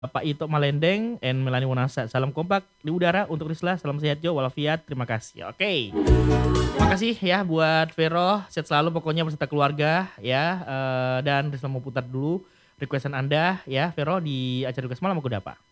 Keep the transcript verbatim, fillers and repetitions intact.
Bapak Ito Malendeng and Melani Wonasa. Salam kompak di udara untuk Risla, salam sehat Jo walafiat, terima kasih. Oke. Makasih ya buat Vero, sehat selalu pokoknya beserta keluarga ya. Uh, dan Risla mau putar dulu requestan Anda ya Vero di acara tugas malam aku udah apa?